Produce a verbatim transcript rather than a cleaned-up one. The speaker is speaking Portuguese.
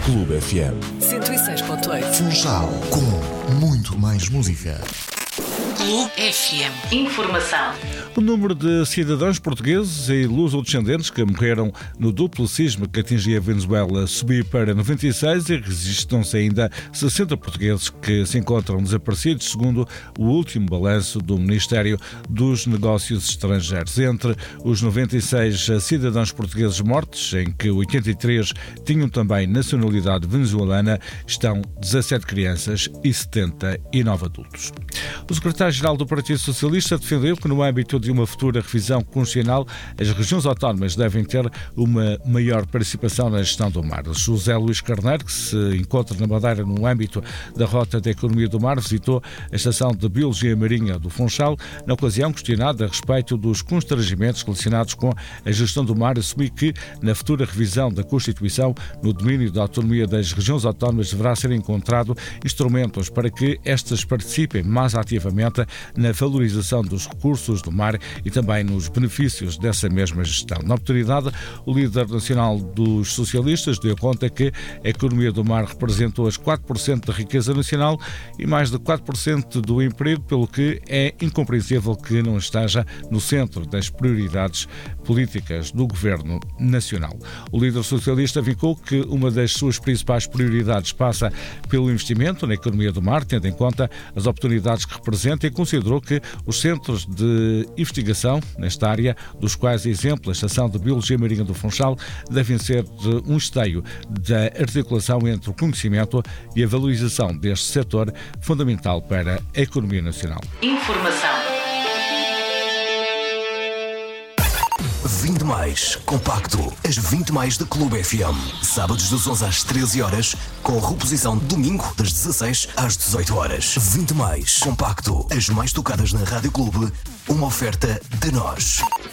Clube F M. cento e seis ponto oito. Funchal, com muito mais música. Clube F M. Informação. O número de cidadãos portugueses e luso-descendentes que morreram no duplo sismo que atingia a Venezuela subiu para noventa e seis e registram-se ainda sessenta portugueses que se encontram desaparecidos, segundo o último balanço do Ministério dos Negócios Estrangeiros. Entre os noventa e seis cidadãos portugueses mortos, em que oitenta e três tinham também nacionalidade venezuelana, estão dezassete crianças e setenta e nove adultos. O secretário-geral do Partido Socialista defendeu que, no âmbito de uma futura revisão constitucional, as regiões autónomas devem ter uma maior participação na gestão do mar. José Luís Carneiro, que se encontra na Madeira no âmbito da Rota da Economia do Mar, visitou a Estação de Biologia Marinha do Funchal. Na ocasião, questionado a respeito dos constrangimentos relacionados com a gestão do mar, assumiu que, na futura revisão da Constituição, no domínio da autonomia das regiões autónomas, deverá ser encontrado instrumentos para que estas participem mais ativamente na valorização dos recursos do mar e também nos benefícios dessa mesma gestão. Na oportunidade, o líder nacional dos socialistas deu conta que a economia do mar representou as quatro por cento da riqueza nacional e mais de quatro por cento do emprego, pelo que é incompreensível que não esteja no centro das prioridades políticas do Governo Nacional. O líder socialista vincou que uma das suas principais prioridades passa pelo investimento na economia do mar, tendo em conta as oportunidades que representa, e considerou que os centros de investigação nesta área, dos quais exemplo a Estação de Biologia Marinha do Funchal, devem ser um esteio da articulação entre o conhecimento e a valorização deste setor fundamental para a economia nacional. Informação. vinte mais, compacto, as vinte mais da Clube F M. Sábados das onze às treze horas, com reposição domingo das dezasseis às dezoito horas. vinte mais, compacto, as mais tocadas na Rádio Clube, uma oferta de nós.